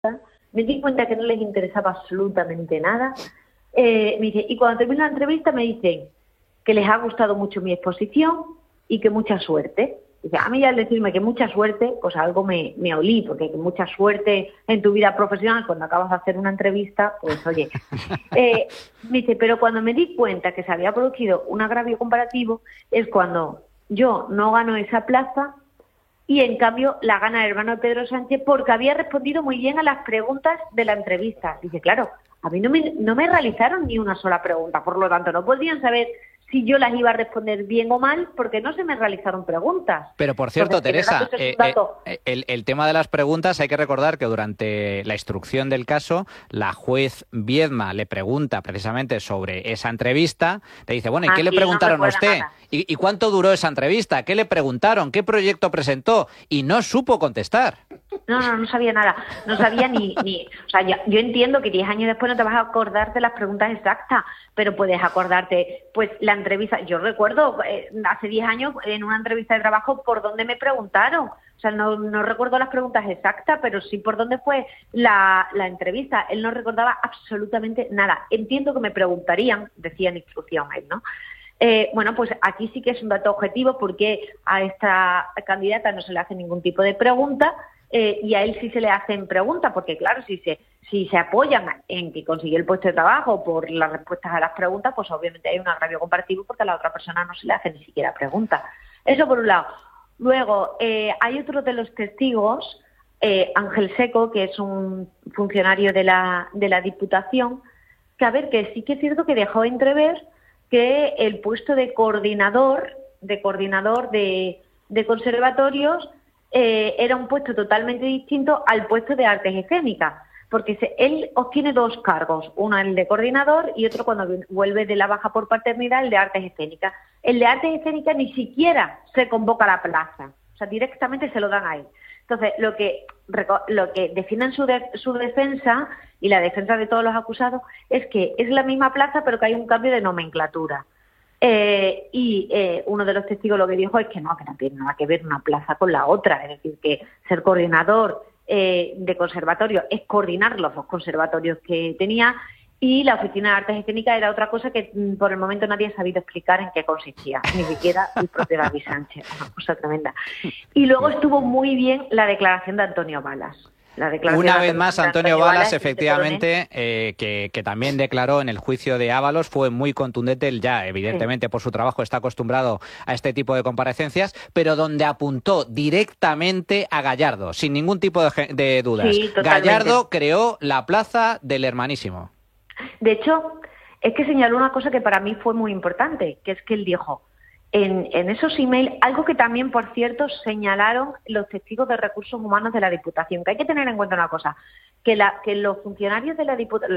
me di cuenta que no les interesaba absolutamente nada. Me dice, y cuando termina la entrevista me dicen que les ha gustado mucho mi exposición y que mucha suerte. Dice, a mí ya al decirme que mucha suerte, pues algo me olí, porque mucha suerte en tu vida profesional cuando acabas de hacer una entrevista, pues oye. Me dice, pero cuando me di cuenta que se había producido un agravio comparativo es cuando yo no gano esa plaza y en cambio la gana el hermano de Pedro Sánchez porque había respondido muy bien a las preguntas de la entrevista. Dice, claro, a mí no me realizaron ni una sola pregunta, por lo tanto no podían saber si yo las iba a responder bien o mal porque no se me realizaron preguntas. Pero por cierto, entonces, Teresa, es el tema de las preguntas, hay que recordar que durante la instrucción del caso, la juez Viedma le pregunta precisamente sobre esa entrevista, le dice, bueno, ¿y qué le preguntaron a usted? ¿Y cuánto duró esa entrevista? ¿Qué le preguntaron? ¿Qué proyecto presentó? Y no supo contestar. No sabía nada, no sabía ni o sea, yo entiendo que 10 años después no te vas a acordar de las preguntas exactas, pero puedes acordarte, pues la entrevista, yo recuerdo hace 10 años en una entrevista de trabajo por dónde me preguntaron, o sea, no recuerdo las preguntas exactas, pero sí por dónde fue la entrevista, él no recordaba absolutamente nada, entiendo que me preguntarían, decía en instrucción él, ¿no? Bueno, pues aquí sí que es un dato objetivo porque a esta candidata no se le hace ningún tipo de pregunta, y a él sí se le hacen preguntas, porque claro, si se apoyan en que consiguió el puesto de trabajo por las respuestas a las preguntas, pues obviamente hay un agravio comparativo porque a la otra persona no se le hace ni siquiera preguntas. Eso por un lado. Luego, hay otro de los testigos, Ángel Seco, que es un funcionario de la Diputación, que a ver, que sí que es cierto que dejó entrever que el puesto de coordinador de conservatorios era un puesto totalmente distinto al puesto de artes escénicas, porque él obtiene dos cargos, uno el de coordinador y otro cuando vuelve de la baja por paternidad, el de artes escénicas. El de artes escénicas ni siquiera se convoca a la plaza, o sea, directamente se lo dan a él. Entonces, lo que defienden su defensa y la defensa de todos los acusados es que es la misma plaza pero que hay un cambio de nomenclatura. Uno de los testigos lo que dijo es que no tiene nada que ver una plaza con la otra, es decir, que ser coordinador de conservatorio es coordinar los dos conservatorios que tenía y la Oficina de Artes Escénicas era otra cosa que por el momento nadie ha sabido explicar en qué consistía, ni siquiera el propio David Sánchez, una cosa tremenda. Y luego estuvo muy bien la declaración de Antonio Balas. Una vez más, Antonio Balas, efectivamente, que también declaró en el juicio de Ábalos, fue muy contundente. Él ya, evidentemente, por su trabajo está acostumbrado a este tipo de comparecencias, pero donde apuntó directamente a Gallardo, sin ningún tipo de dudas. Sí, Gallardo creó la plaza del Hermanísimo. De hecho, es que señaló una cosa que para mí fue muy importante, que es que él dijo en esos emails, algo que también, por cierto, señalaron los testigos de recursos humanos de la Diputación, que hay que tener en cuenta una cosa, que los funcionarios de la Diputación,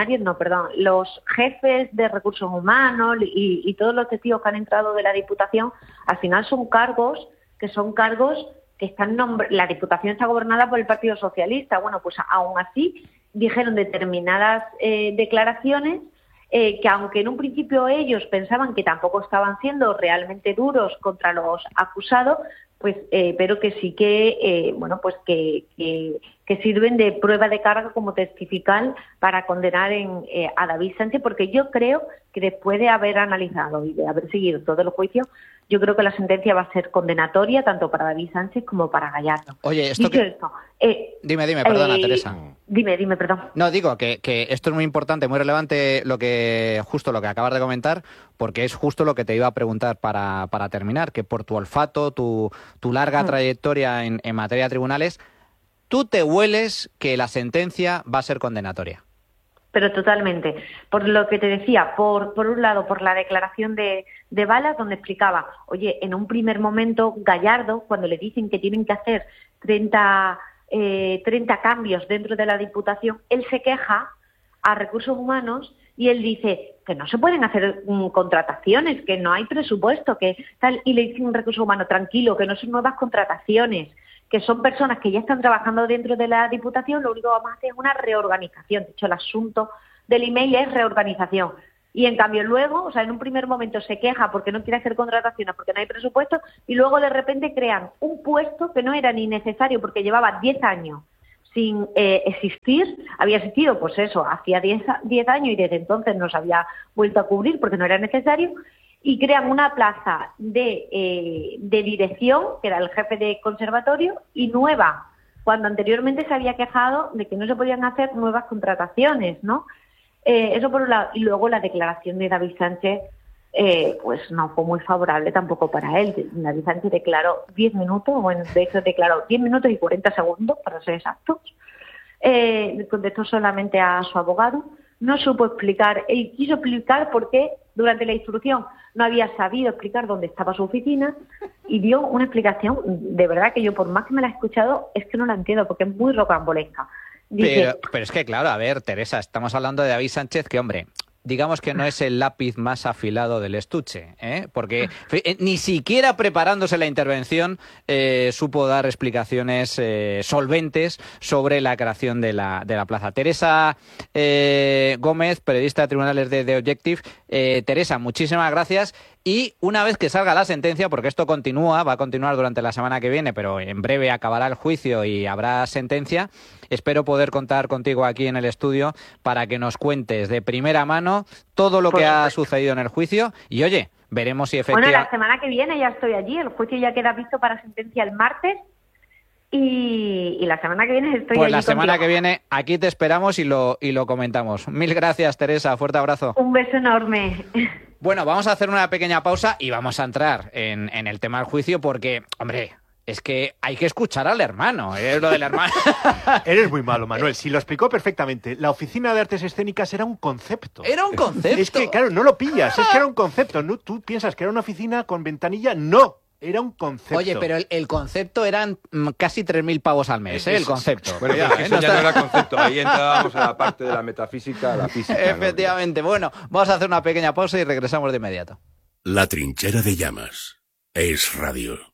los jefes de recursos humanos y todos los testigos que han entrado de la Diputación, al final son cargos que están la Diputación está gobernada por el Partido Socialista. Bueno, pues aún así dijeron determinadas declaraciones que aunque en un principio ellos pensaban que tampoco estaban siendo realmente duros contra los acusados, pues pero que sí que que sirven de prueba de carga como testifical para condenar a David Sánchez, porque yo creo que después de haber analizado y de haber seguido todo el juicio, yo creo que la sentencia va a ser condenatoria tanto para David Sánchez como para Gallardo. Oye, dime, perdona, Teresa. Dime, perdón. No, digo que esto es muy importante, muy relevante justo lo que acabas de comentar, porque es justo lo que te iba a preguntar para terminar, que por tu olfato, tu larga trayectoria en materia de tribunales, tú te hueles que la sentencia va a ser condenatoria. Pero totalmente. Por lo que te decía, por un lado, por la declaración de Balas, donde explicaba, oye, en un primer momento, Gallardo, cuando le dicen que tienen que hacer 30 cambios dentro de la Diputación, él se queja a Recursos Humanos y él dice que no se pueden hacer contrataciones, que no hay presupuesto, que tal, y le dicen Recursos Humanos, tranquilo, que no son nuevas contrataciones, que son personas que ya están trabajando dentro de la Diputación, lo único que vamos a hacer es una reorganización. De hecho, el asunto del email es reorganización. Y en cambio luego, o sea, en un primer momento se queja porque no quiere hacer contrataciones, porque no hay presupuesto, y luego de repente crean un puesto que no era ni necesario porque llevaba 10 años sin existir, había existido, pues eso, hacía 10 años y desde entonces no se había vuelto a cubrir porque no era necesario, y crean una plaza de dirección, que era el jefe de conservatorio, y nueva, cuando anteriormente se había quejado de que no se podían hacer nuevas contrataciones, ¿no? Eso por un lado. Y luego la declaración de David Sánchez, pues no fue muy favorable tampoco para él. David Sánchez declaró 10 minutos, bueno, de hecho declaró 10 minutos y 40 segundos, para ser exactos. Contestó solamente a su abogado, no supo explicar, y quiso explicar por qué durante la instrucción no había sabido explicar dónde estaba su oficina, y dio una explicación, de verdad que yo por más que me la he escuchado, es que no la entiendo, porque es muy rocambolesca. Dice, pero es que claro, a ver, Teresa, estamos hablando de David Sánchez, que hombre, digamos que no es el lápiz más afilado del estuche, porque ni siquiera preparándose la intervención supo dar explicaciones solventes sobre la creación de la plaza. Teresa Gómez, periodista de Tribunales de The Objective. Teresa, muchísimas gracias. Y una vez que salga la sentencia, porque esto continúa, va a continuar durante la semana que viene, pero en breve acabará el juicio y habrá sentencia, espero poder contar contigo aquí en el estudio para que nos cuentes de primera mano todo lo que ha sucedido en el juicio. Y oye, veremos si efectivamente... Bueno, la semana que viene ya estoy allí, el juicio ya queda visto para sentencia el martes. Y la semana que viene estoy pues allí la semana contigo. que viene aquí te esperamos y lo comentamos. Mil gracias, Teresa, fuerte abrazo. Un beso enorme. Bueno, vamos a hacer una pequeña pausa y vamos a entrar en el tema del juicio porque, hombre, es que hay que escuchar al hermano, lo del hermano. Eres muy malo, Manuel. Si lo explicó perfectamente. La Oficina de Artes Escénicas era un concepto. Era un concepto. Es que, claro, no lo pillas. Es que era un concepto. ¿No? Tú piensas que era una oficina con ventanilla. No. Era un concepto. Oye, pero el concepto eran casi 3.000 pavos al mes, el concepto. Bueno, ya, eso no era concepto. Ahí entrábamos a la parte de la metafísica, la física. Efectivamente. ¿No? Bueno, vamos a hacer una pequeña pausa y regresamos de inmediato. La Trinchera de Llamas. Es Radio.